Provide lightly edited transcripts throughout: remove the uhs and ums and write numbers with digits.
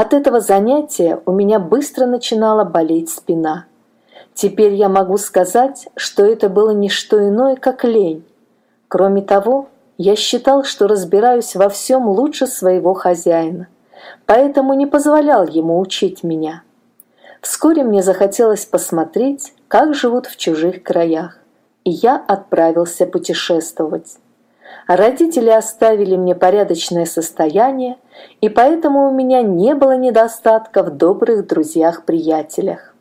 От этого занятия у меня быстро начинала болеть спина. Теперь я могу сказать, что это было не что иное, как лень. Кроме того, я считал, что разбираюсь во всем лучше своего хозяина, поэтому не позволял ему учить меня. Вскоре мне захотелось посмотреть, как живут в чужих краях, и я отправился путешествовать. Родители оставили мне порядочное состояние, и поэтому у меня не было недостатка в добрых друзьях-приятелях.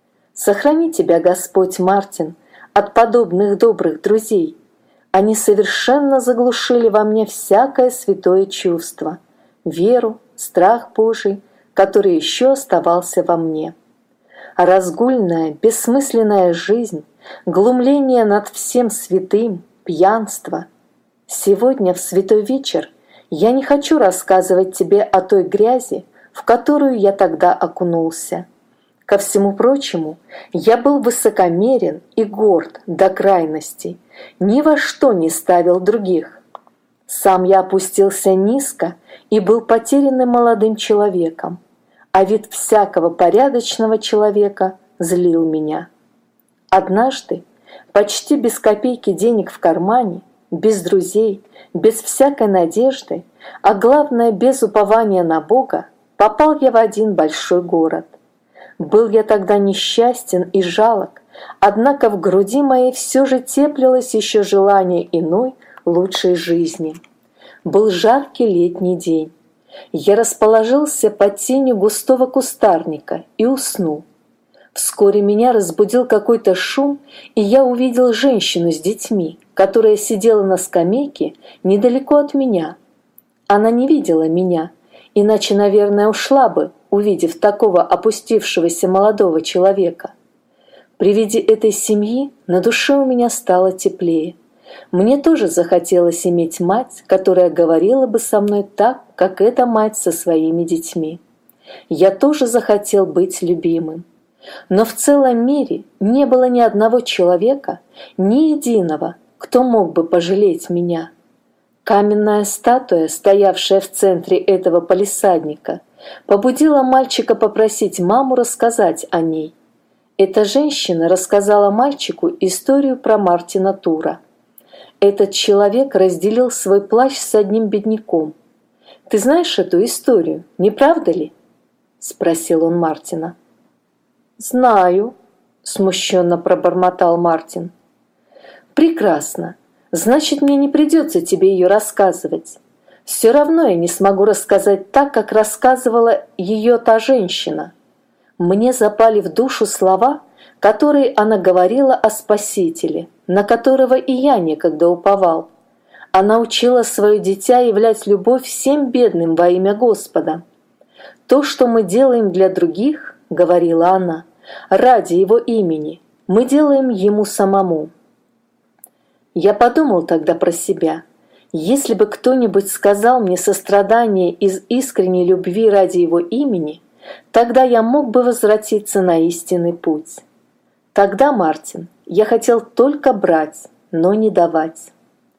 Сохрани тебя, Господь, Мартин, от подобных добрых друзей. Они совершенно заглушили во мне всякое святое чувство, веру, страх Божий, который еще оставался во мне. А разгульная, бессмысленная жизнь, глумление над всем святым, пьянство. Сегодня, в святой вечер, я не хочу рассказывать тебе о той грязи, в которую я тогда окунулся. Ко всему прочему, я был высокомерен и горд до крайности, ни во что не ставил других. Сам я опустился низко и был потерянным молодым человеком, а вид всякого порядочного человека злил меня. Однажды, почти без копейки денег в кармане, без друзей, без всякой надежды, а главное, без упования на Бога, попал я в один большой город. Был я тогда несчастен и жалок, однако в груди моей все же теплилось еще желание иной, лучшей жизни. Был жаркий летний день. Я расположился под тенью густого кустарника и уснул. Вскоре меня разбудил какой-то шум, и я увидел женщину с детьми, которая сидела на скамейке недалеко от меня. Она не видела меня, иначе, наверное, ушла бы, увидев такого опустившегося молодого человека. При виде этой семьи на душе у меня стало теплее. Мне тоже захотелось иметь мать, которая говорила бы со мной так, как эта мать со своими детьми. Я тоже захотел быть любимым. Но в целом мире не было ни одного человека, ни единого, кто мог бы пожалеть меня. Каменная статуя, стоявшая в центре этого палисадника, побудила мальчика попросить маму рассказать о ней. Эта женщина рассказала мальчику историю про Мартина Тура. Этот человек разделил свой плащ с одним бедняком. «Ты знаешь эту историю, не правда ли?» – спросил он Мартина. «Знаю», – смущенно пробормотал Мартин. «Прекрасно. Значит, мне не придется тебе ее рассказывать. Все равно я не смогу рассказать так, как рассказывала ее та женщина. Мне запали в душу слова, которые она говорила о Спасителе, на которого и я некогда уповал. Она учила свое дитя являть любовь всем бедным во имя Господа. То, что мы делаем для других, — говорила она, — ради Его имени, мы делаем Ему самому. Я подумал тогда про себя. Если бы кто-нибудь сказал мне сострадание из искренней любви ради Его имени, тогда я мог бы возвратиться на истинный путь. Тогда, Мартин, я хотел только брать, но не давать».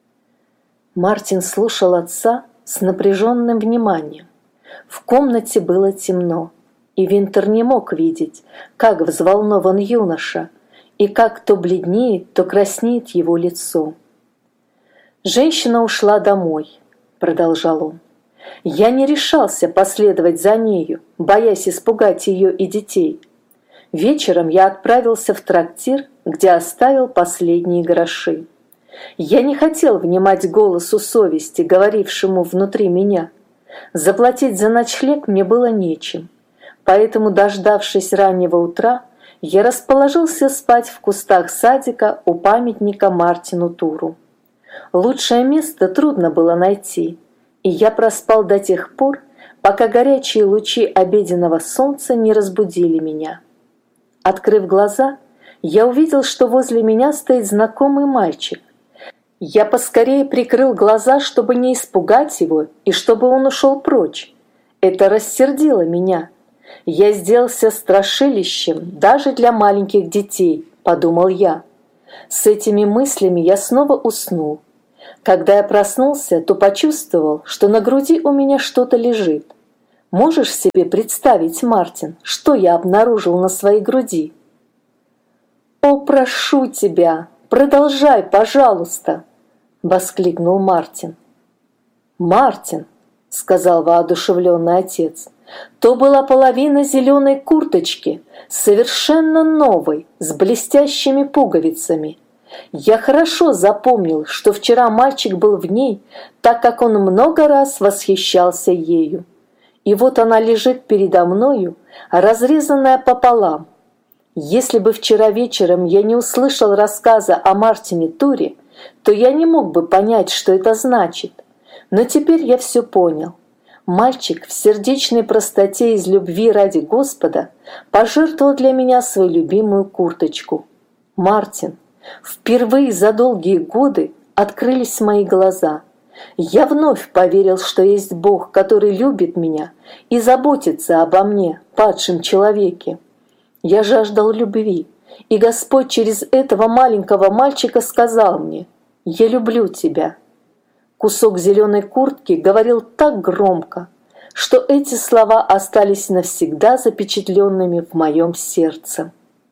Мартин слушал отца с напряженным вниманием. В комнате было темно, и Винтер не мог видеть, как взволнован юноша, и как то бледнеет, то краснеет его лицо. «Женщина ушла домой», — продолжал он. «Я не решался последовать за нею, боясь испугать ее и детей. Вечером я отправился в трактир, где оставил последние гроши. Я не хотел внимать голосу совести, говорившему внутри меня. Заплатить за ночлег мне было нечем, поэтому, дождавшись раннего утра, я расположился спать в кустах садика у памятника Мартину Туру. Лучшее место трудно было найти, и я проспал до тех пор, пока горячие лучи обеденного солнца не разбудили меня. Открыв глаза, я увидел, что возле меня стоит знакомый мальчик. Я поскорее прикрыл глаза, чтобы не испугать его и чтобы он ушел прочь. Это рассердило меня. «Я сделался страшилищем даже для маленьких детей», — подумал я. С этими мыслями я снова уснул. Когда я проснулся, то почувствовал, что на груди у меня что-то лежит. Можешь себе представить, Мартин, что я обнаружил на своей груди? «О, прошу тебя, продолжай, пожалуйста!» — воскликнул Мартин. «Мартин!» — сказал воодушевленный отец. «То была половина зеленой курточки, совершенно новой, с блестящими пуговицами. Я хорошо запомнил, что вчера мальчик был в ней, так как он много раз восхищался ею. И вот она лежит передо мною, разрезанная пополам. Если бы вчера вечером я не услышал рассказа о Мартине Туре, то я не мог бы понять, что это значит. Но теперь я все понял. Мальчик в сердечной простоте из любви ради Господа пожертвовал для меня свою любимую курточку. Мартин, впервые за долгие годы открылись мои глаза. Я вновь поверил, что есть Бог, который любит меня и заботится обо мне, падшем человеке. Я жаждал любви, и Господь через этого маленького мальчика сказал мне: «Я люблю тебя». Кусок зеленой куртки говорил так громко, что эти слова остались навсегда запечатленными в моем сердце.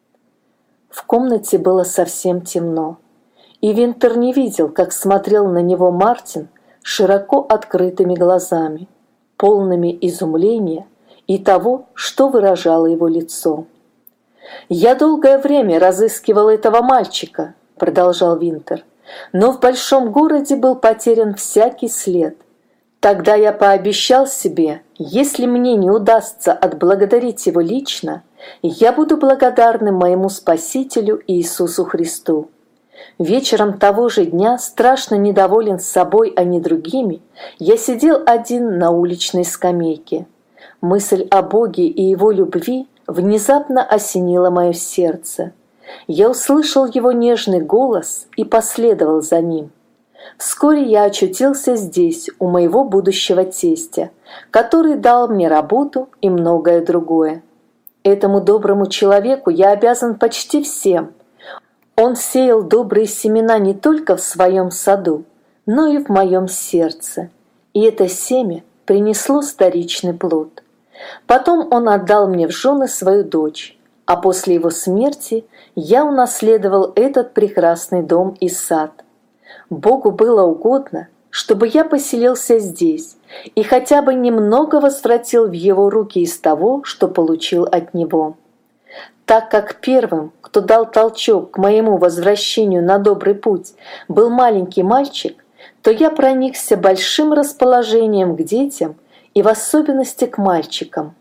В комнате было совсем темно, и Винтер не видел, как смотрел на него Мартин широко открытыми глазами, полными изумления и того, что выражало его лицо. «Я долгое время разыскивал этого мальчика», — продолжал Винтер, «но в большом городе был потерян всякий след. Тогда я пообещал себе, если мне не удастся отблагодарить его лично, я буду благодарным моему Спасителю Иисусу Христу». Вечером того же дня, страшно недоволен собой, а не другими, я сидел один на уличной скамейке. Мысль о Боге и Его любви внезапно осенила мое сердце. Я услышал Его нежный голос и последовал за ним. Вскоре я очутился здесь, у моего будущего тестя, который дал мне работу и многое другое. Этому доброму человеку я обязан почти всем. Он сеял добрые семена не только в своем саду, но и в моем сердце, и это семя принесло вторичный плод. Потом он отдал мне в жены свою дочь, а после его смерти я унаследовал этот прекрасный дом и сад. Богу было угодно, чтобы я поселился здесь и хотя бы немного возвратил в его руки из того, что получил от него. Так как первым, кто дал толчок к моему возвращению на добрый путь, был маленький мальчик, то я проникся большим расположением к детям и в особенности к мальчикам.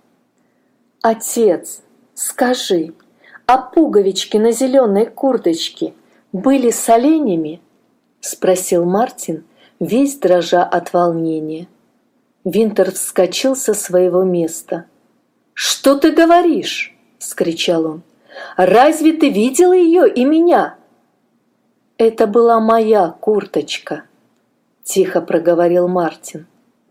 «Отец, скажи, а пуговички на зеленой курточке были с оленями?» — спросил Мартин, весь дрожа от волнения. Винтер вскочил со своего места. «Что ты говоришь?» — вскричал он. «Разве ты видела ее и меня?» «Это была моя курточка», — тихо проговорил Мартин.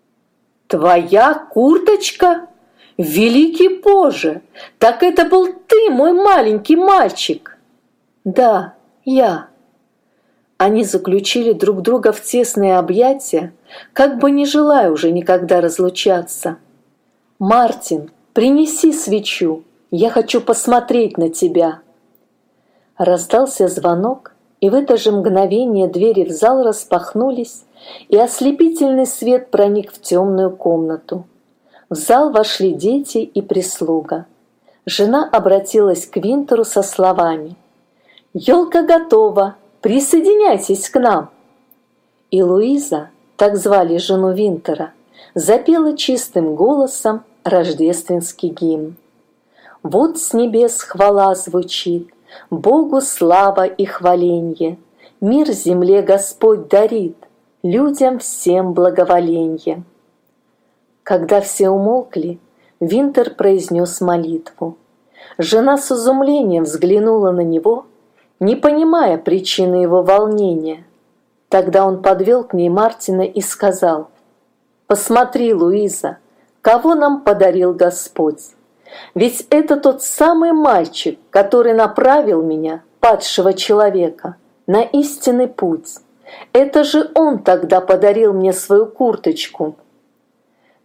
«Твоя курточка? Великий Боже! Так это был ты, мой маленький мальчик!» «Да, я». Они заключили друг друга в тесные объятия, как бы не желая уже никогда разлучаться. «Мартин, принеси свечу, я хочу посмотреть на тебя». Раздался звонок, и в это же мгновение двери в зал распахнулись, и ослепительный свет проник в темную комнату. В зал вошли дети и прислуга. Жена обратилась к Винтеру со словами: «Елка готова, присоединяйтесь к нам». И Луиза, так звали жену Винтера, запела чистым голосом рождественский гимн. Вот с небес хвала звучит, Богу слава и хваленье, мир земле Господь дарит, людям всем благоволенье. Когда все умолкли, Винтер произнес молитву. Жена с изумлением взглянула на него, не понимая причины его волнения. Тогда он подвел к ней Мартина и сказал: «Посмотри, Луиза, кого нам подарил Господь! Ведь это тот самый мальчик, который направил меня, падшего человека, на истинный путь. Это же он тогда подарил мне свою курточку».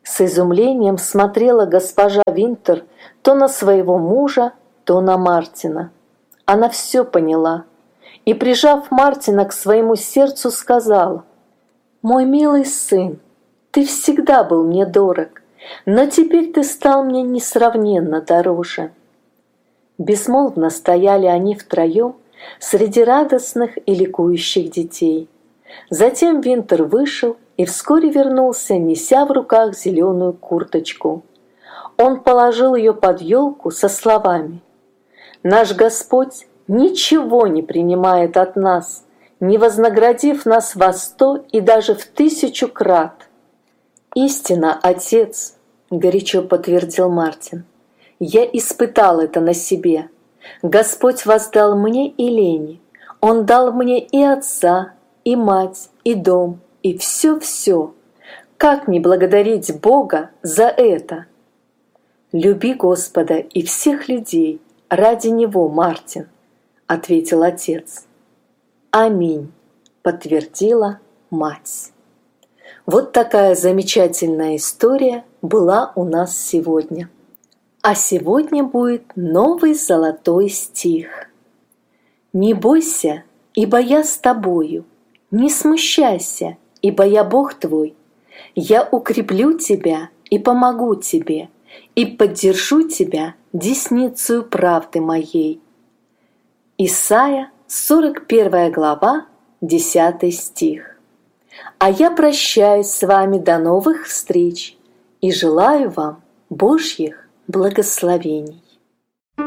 С изумлением смотрела госпожа Винтер то на своего мужа, то на Мартина. Она все поняла и, прижав Мартина к своему сердцу, сказала: «Мой милый сын, ты всегда был мне дорог, но теперь ты стал мне несравненно дороже». Безмолвно стояли они втроем среди радостных и ликующих детей. Затем Винтер вышел и вскоре вернулся, неся в руках зеленую курточку. Он положил ее под елку со словами: «Наш Господь ничего не принимает от нас, не вознаградив нас во 100 и даже в 1000 крат». «Истина, отец», — горячо подтвердил Мартин, — «я испытал это на себе. Господь воздал мне и Лене, Он дал мне и отца, и мать, и дом, и все-все. Как не благодарить Бога за это?» «Люби Господа и всех людей ради Него, Мартин», — ответил отец. «Аминь», — подтвердила мать. Вот такая замечательная история была у нас сегодня. А сегодня будет новый золотой стих. «Не бойся, ибо я с тобою, не смущайся, ибо я Бог твой. Я укреплю тебя и помогу тебе, и поддержу тебя десницею правды моей». Исайя, 41 глава, 10 стих. А я прощаюсь с вами до новых встреч и желаю вам Божьих благословений.